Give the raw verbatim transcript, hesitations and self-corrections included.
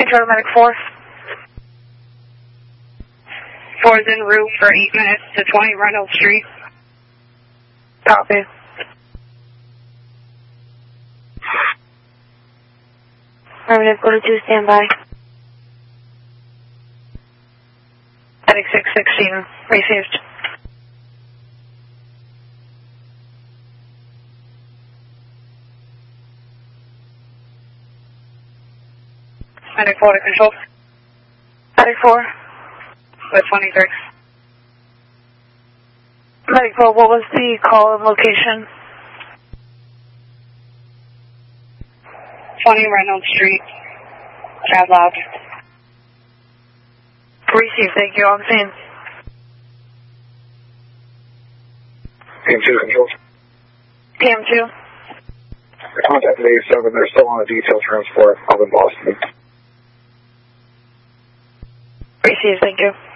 Control Medic four. four is en route for eight minutes to twenty Reynolds Street. Copy. Affirmative, go to two, stand by. Medic six sixteen, received. Medic four to control. Medic four. With twenty-six. Medic four, what was the call and location? twenty Reynolds Street. Chat loud. Receive, thank you, on scene. P M two control. P M two. The contact at A seven, they're still on a detail transport up in Boston. Receive, thank you.